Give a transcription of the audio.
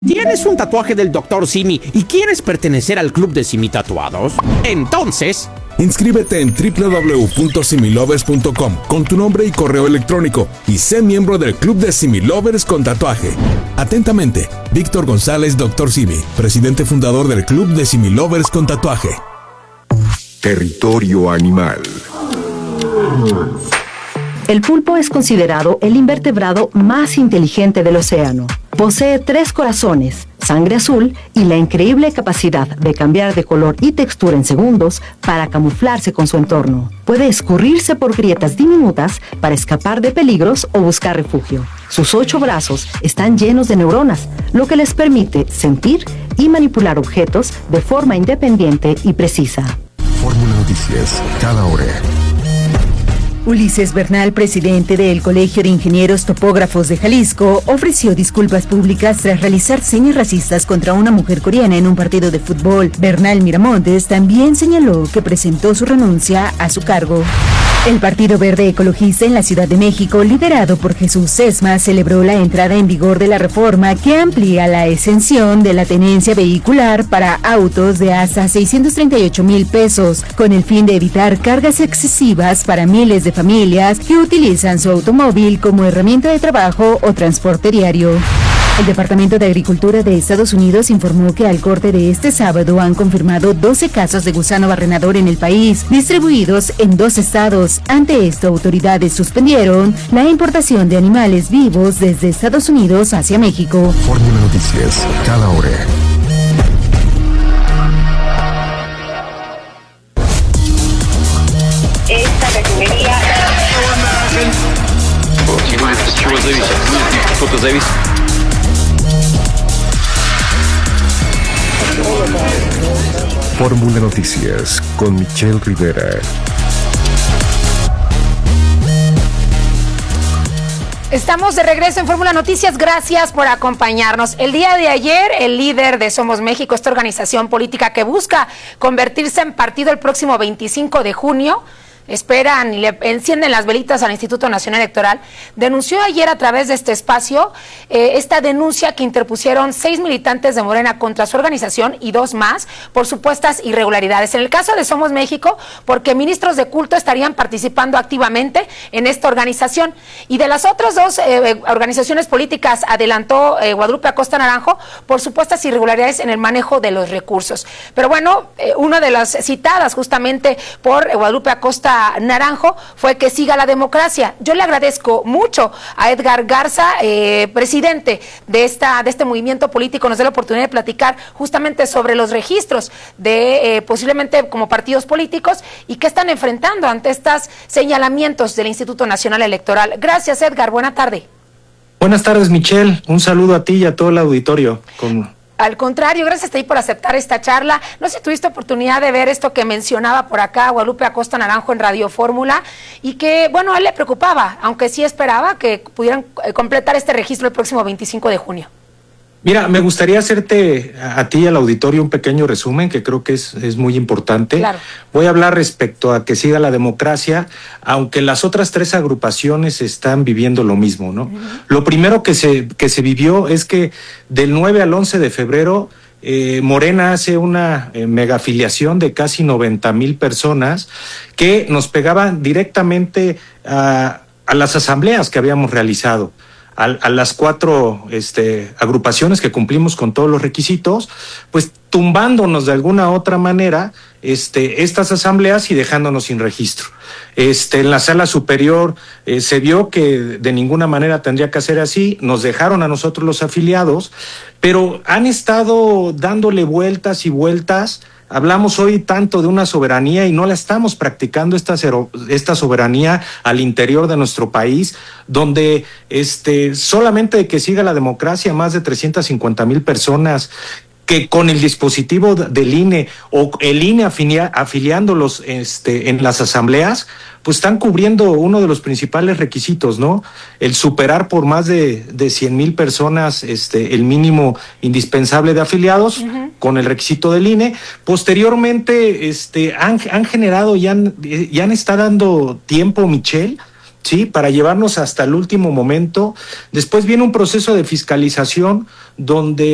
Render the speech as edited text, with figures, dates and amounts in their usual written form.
¿Tienes un tatuaje del Dr. Simi y quieres pertenecer al club de Simi Tatuados? Entonces, inscríbete en www.similovers.com con tu nombre y correo electrónico y sé miembro del club de Similovers con tatuaje. Atentamente, Víctor González, Dr. Simi, presidente fundador del club de Similovers con tatuaje. Territorio animal. El pulpo es considerado el invertebrado más inteligente del océano. Posee 3 corazones, sangre azul y la increíble capacidad de cambiar de color y textura en segundos para camuflarse con su entorno. Puede escurrirse por grietas diminutas para escapar de peligros o buscar refugio. Sus 8 brazos están llenos de neuronas, lo que les permite sentir y manipular objetos de forma independiente y precisa. Fórmula Noticias, cada hora. Ulises Bernal, presidente del Colegio de Ingenieros Topógrafos de Jalisco, ofreció disculpas públicas tras realizar señas racistas contra una mujer coreana en un partido de fútbol. Bernal Miramontes también señaló que presentó su renuncia a su cargo. El Partido Verde Ecologista en la Ciudad de México, liderado por Jesús Sesma, celebró la entrada en vigor de la reforma que amplía la exención de la tenencia vehicular para autos de hasta 638,000 pesos, con el fin de evitar cargas excesivas para miles de familias que utilizan su automóvil como herramienta de trabajo o transporte diario. El Departamento de Agricultura de Estados Unidos informó que al corte de este sábado han confirmado 12 casos de gusano barrenador en el país, distribuidos en 2 estados. Ante esto, autoridades suspendieron la importación de animales vivos desde Estados Unidos hacia México. Fórmula Noticias, cada hora. Esta refinería... Fórmula Noticias con Michelle Rivera. Estamos de regreso en Fórmula Noticias, gracias por acompañarnos. El día de ayer, el líder de Somos México, esta organización política que busca convertirse en partido el próximo 25 de junio, esperan y le encienden las velitas al Instituto Nacional Electoral, denunció ayer a través de este espacio esta denuncia que interpusieron 6 militantes de Morena contra su organización y 2 más por supuestas irregularidades. En el caso de Somos México, porque ministros de culto estarían participando activamente en esta organización. Y de las otras 2 organizaciones políticas, adelantó Guadalupe Acosta Naranjo, por supuestas irregularidades en el manejo de los recursos. Pero bueno, una de las citadas justamente por Guadalupe Acosta Naranjo fue que siga la democracia. Yo le agradezco mucho a Edgar Garza, presidente de este movimiento político, nos dé la oportunidad de platicar justamente sobre los registros de posiblemente como partidos políticos y qué están enfrentando ante estos señalamientos del Instituto Nacional Electoral. Gracias, Edgar, buena tarde. Buenas tardes, Michelle, un saludo a ti y a todo el auditorio. Al contrario, gracias a ti por aceptar esta charla. No sé si tuviste oportunidad de ver esto que mencionaba por acá Guadalupe Acosta Naranjo en Radio Fórmula y que, bueno, a él le preocupaba, aunque sí esperaba que pudieran completar este registro el próximo 25 de junio. Mira, me gustaría hacerte a ti y al auditorio un pequeño resumen que creo que es muy importante. Claro. Voy a hablar respecto a que siga la democracia, aunque las otras 3 agrupaciones están viviendo lo mismo, ¿no? Lo primero que se vivió es que del 9 al 11 de febrero Morena hace una megafiliación de casi 90,000 personas que nos pegaban directamente a las asambleas que habíamos realizado. A las 4 agrupaciones que cumplimos con todos los requisitos, pues tumbándonos de alguna otra manera estas asambleas y dejándonos sin registro. En la sala superior se vio que de ninguna manera tendría que hacer así, nos dejaron a nosotros los afiliados, pero han estado dándole vueltas y vueltas. Hablamos hoy tanto de una soberanía y no la estamos practicando esta soberanía al interior de nuestro país, donde solamente de que siga la democracia, más de 350,000 personas que con el dispositivo del INE o el INE afiliándolos en las asambleas, pues están cubriendo uno de los principales requisitos, ¿no? El superar por más de 100,000 personas el mínimo indispensable de afiliados con el requisito del INE. Posteriormente han generado y han estado dando tiempo, Michelle, ¿sí?, para llevarnos hasta el último momento. Después viene un proceso de fiscalización donde